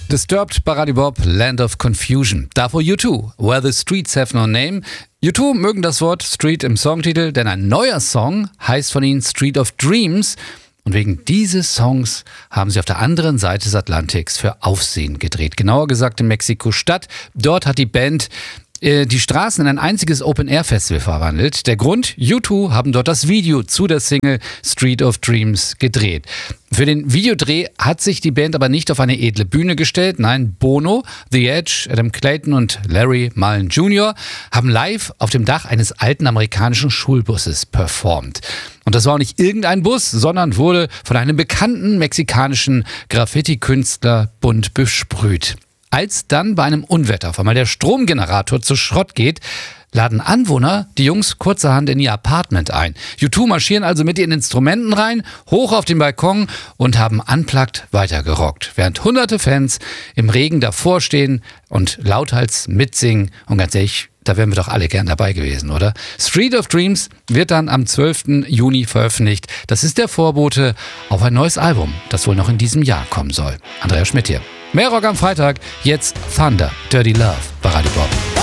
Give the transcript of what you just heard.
Disturbed bei Radio Bob, Land of Confusion. Davor U2, Where the Streets Have No Name. U2 mögen das Wort Street im Songtitel, denn ein neuer Song heißt von ihnen Street of Dreams. Und wegen dieses Songs haben sie auf der anderen Seite des Atlantiks für Aufsehen gedreht. Genauer gesagt in Mexiko-Stadt. Dort hat die Band die Straßen in ein einziges Open-Air-Festival verwandelt. Der Grund, U2 haben dort das Video zu der Single Street of Dreams gedreht. Für den Videodreh hat sich die Band aber nicht auf eine edle Bühne gestellt. Nein, Bono, The Edge, Adam Clayton und Larry Mullen Jr. haben live auf dem Dach eines alten amerikanischen Schulbusses performt. Und das war auch nicht irgendein Bus, sondern wurde von einem bekannten mexikanischen Graffiti-Künstler bunt besprüht. Als dann bei einem Unwetter auf einmal der Stromgenerator zu Schrott geht, laden Anwohner die Jungs kurzerhand in ihr Apartment ein. U2 marschieren also mit ihren Instrumenten rein, hoch auf den Balkon und haben unplugged weitergerockt, während hunderte Fans im Regen davor stehen und lauthals mitsingen. Und ganz ehrlich, da wären wir doch alle gern dabei gewesen, oder? Street of Dreams wird dann am 12. Juni veröffentlicht. Das ist der Vorbote auf ein neues Album, das wohl noch in diesem Jahr kommen soll. Andreas Schmidt hier. Mehr Rock am Freitag, jetzt Thunder, Dirty Love bei Radio Bob.